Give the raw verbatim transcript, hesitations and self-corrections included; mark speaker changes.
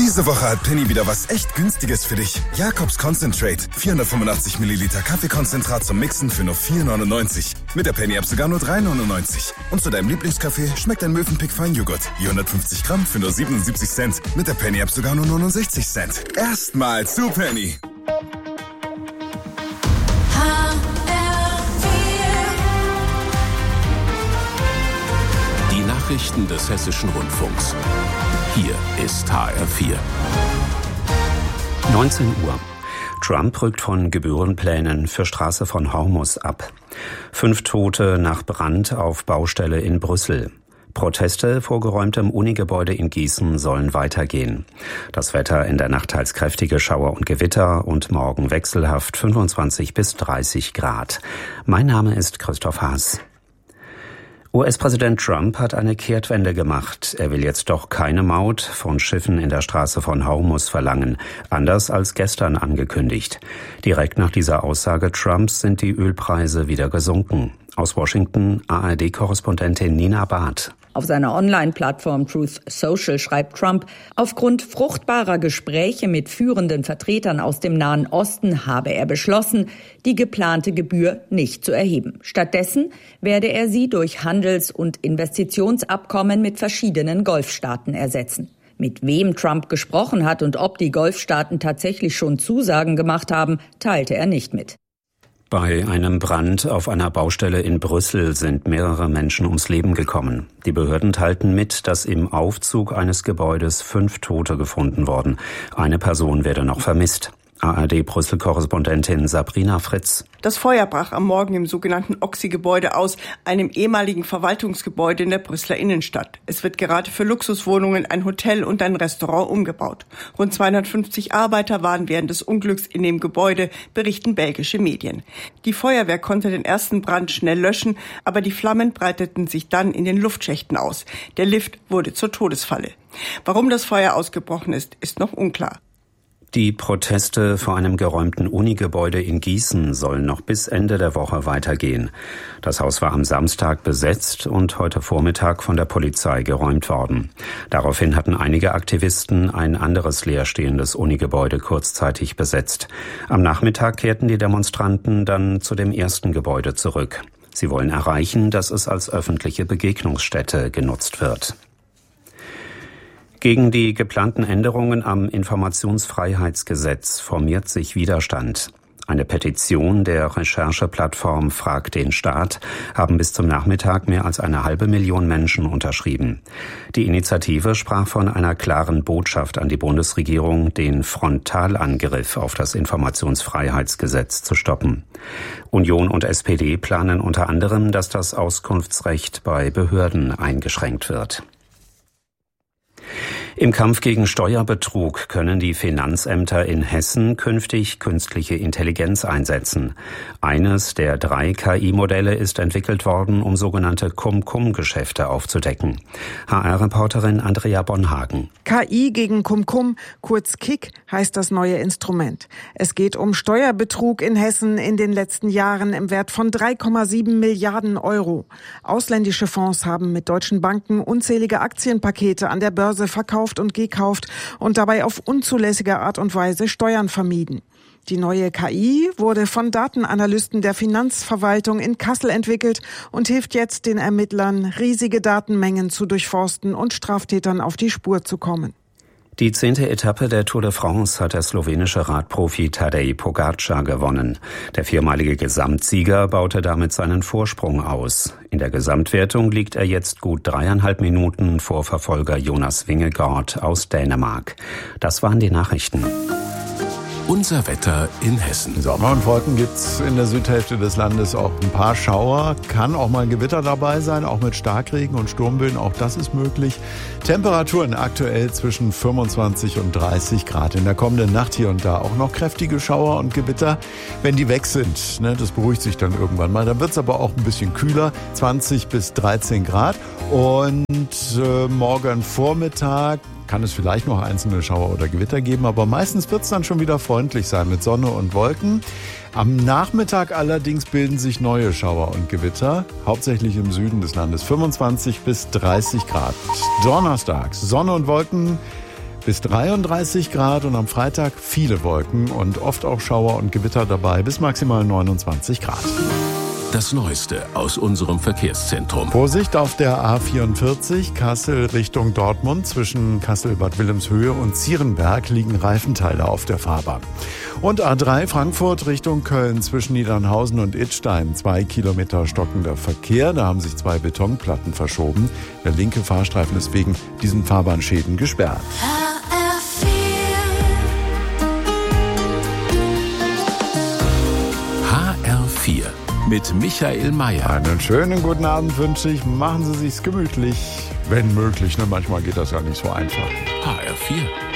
Speaker 1: Diese Woche hat Penny wieder was echt Günstiges für dich. Jacobs Concentrate. vierhundertfünfundachtzig Milliliter Kaffeekonzentrat zum Mixen für nur vier neunundneunzig. Mit der Penny-App sogar nur drei neunundneunzig. Und zu deinem Lieblingskaffee schmeckt ein Mövenpick Feinjoghurt. vierhundertfünfzig Gramm für nur siebenundsiebzig Cent. Mit der Penny-App sogar nur neunundsechzig Cent. Erstmal zu Penny.
Speaker 2: Die Nachrichten des Hessischen Rundfunks. Hier ist H R vier.
Speaker 3: neunzehn Uhr. Trump rückt von Gebührenplänen für Straße von Hormuz ab. Fünf Tote nach Brand auf Baustelle in Brüssel. Proteste vor geräumtem Unigebäude in Gießen sollen weitergehen. Das Wetter in der Nacht teils kräftige Schauer und Gewitter und morgen wechselhaft fünfundzwanzig bis dreißig Grad. Mein Name ist Christoph Haas. U S-Präsident Trump hat eine Kehrtwende gemacht. Er will jetzt doch keine Maut von Schiffen in der Straße von Hormuz verlangen, anders als gestern angekündigt. Direkt nach dieser Aussage Trumps sind die Ölpreise wieder gesunken. Aus Washington A R D-Korrespondentin Nina Barth.
Speaker 4: Auf seiner Online-Plattform Truth Social schreibt Trump, aufgrund fruchtbarer Gespräche mit führenden Vertretern aus dem Nahen Osten habe er beschlossen, die geplante Gebühr nicht zu erheben. Stattdessen werde er sie durch Handels- und Investitionsabkommen mit verschiedenen Golfstaaten ersetzen. Mit wem Trump gesprochen hat und ob die Golfstaaten tatsächlich schon Zusagen gemacht haben, teilte er nicht mit.
Speaker 3: Bei einem Brand auf einer Baustelle in Brüssel sind mehrere Menschen ums Leben gekommen. Die Behörden teilten mit, dass im Aufzug eines Gebäudes fünf Tote gefunden wurden. Eine Person werde noch vermisst. A R D-Brüssel-Korrespondentin Sabrina Fritz.
Speaker 5: Das Feuer brach am Morgen im sogenannten Oxy-Gebäude aus, einem ehemaligen Verwaltungsgebäude in der Brüsseler Innenstadt. Es wird gerade für Luxuswohnungen, ein Hotel und ein Restaurant umgebaut. Rund zweihundertfünfzig Arbeiter waren während des Unglücks in dem Gebäude, berichten belgische Medien. Die Feuerwehr konnte den ersten Brand schnell löschen, aber die Flammen breiteten sich dann in den Luftschächten aus. Der Lift wurde zur Todesfalle. Warum das Feuer ausgebrochen ist, ist noch unklar.
Speaker 3: Die Proteste vor einem geräumten Unigebäude in Gießen sollen noch bis Ende der Woche weitergehen. Das Haus war am Samstag besetzt und heute Vormittag von der Polizei geräumt worden. Daraufhin hatten einige Aktivisten ein anderes leerstehendes Unigebäude kurzzeitig besetzt. Am Nachmittag kehrten die Demonstranten dann zu dem ersten Gebäude zurück. Sie wollen erreichen, dass es als öffentliche Begegnungsstätte genutzt wird. Gegen die geplanten Änderungen am Informationsfreiheitsgesetz formiert sich Widerstand. Eine Petition der Rechercheplattform Frag den Staat haben bis zum Nachmittag mehr als eine halbe Million Menschen unterschrieben. Die Initiative sprach von einer klaren Botschaft an die Bundesregierung, den Frontalangriff auf das Informationsfreiheitsgesetz zu stoppen. Union und S P D planen unter anderem, dass das Auskunftsrecht bei Behörden eingeschränkt wird. Im Kampf gegen Steuerbetrug können die Finanzämter in Hessen künftig künstliche Intelligenz einsetzen. Eines der drei K I-Modelle ist entwickelt worden, um sogenannte Cum-Cum-Geschäfte aufzudecken. H R-Reporterin Andrea Bonhagen.
Speaker 6: K I gegen Cum-Cum, kurz K I C, heißt das neue Instrument. Es geht um Steuerbetrug in Hessen in den letzten Jahren im Wert von drei Komma sieben Milliarden Euro. Ausländische Fonds haben mit deutschen Banken unzählige Aktienpakete an der Börse verkauft und gekauft und dabei auf unzulässige Art und Weise Steuern vermieden. Die neue K I wurde von Datenanalysten der Finanzverwaltung in Kassel entwickelt und hilft jetzt den Ermittlern, riesige Datenmengen zu durchforsten und Straftätern auf die Spur zu kommen.
Speaker 3: Die zehnte Etappe der Tour de France hat der slowenische Radprofi Tadej Pogačar gewonnen. Der viermalige Gesamtsieger baute damit seinen Vorsprung aus. In der Gesamtwertung liegt er jetzt gut dreieinhalb Minuten vor Verfolger Jonas Vingegaard aus Dänemark. Das waren die Nachrichten.
Speaker 2: Unser Wetter in Hessen.
Speaker 7: Sommer und Wolken gibt's in der Südhälfte des Landes auch ein paar Schauer. Kann auch mal ein Gewitter dabei sein, auch mit Starkregen und Sturmböen. Auch das ist möglich. Temperaturen aktuell zwischen fünfundzwanzig und dreißig Grad. In der kommenden Nacht hier und da auch noch kräftige Schauer und Gewitter. Wenn die weg sind, ne, das beruhigt sich dann irgendwann mal. Dann wird's aber auch ein bisschen kühler. zwanzig bis dreizehn Grad. Und äh, morgen Vormittag kann es vielleicht noch einzelne Schauer oder Gewitter geben, aber meistens wird es dann schon wieder freundlich sein mit Sonne und Wolken. Am Nachmittag allerdings bilden sich neue Schauer und Gewitter, hauptsächlich im Süden des Landes, fünfundzwanzig bis dreißig Grad. Donnerstags Sonne und Wolken bis dreiunddreißig Grad und am Freitag viele Wolken und oft auch Schauer und Gewitter dabei bis maximal neunundzwanzig Grad.
Speaker 2: Das Neueste aus unserem Verkehrszentrum.
Speaker 7: Vorsicht auf der A vierundvierzig Kassel Richtung Dortmund. Zwischen Kassel-Bad Wilhelmshöhe und Zierenberg liegen Reifenteile auf der Fahrbahn. Und A drei Frankfurt Richtung Köln zwischen Niedernhausen und Idstein. Zwei Kilometer stockender Verkehr. Da haben sich zwei Betonplatten verschoben. Der linke Fahrstreifen ist wegen diesen Fahrbahnschäden gesperrt.
Speaker 2: H R vier. Mit Michael Mayer.
Speaker 7: Einen schönen guten Abend wünsche ich. Machen Sie sich's gemütlich, wenn möglich. Ne, manchmal geht das ja nicht so einfach.
Speaker 2: H R vier.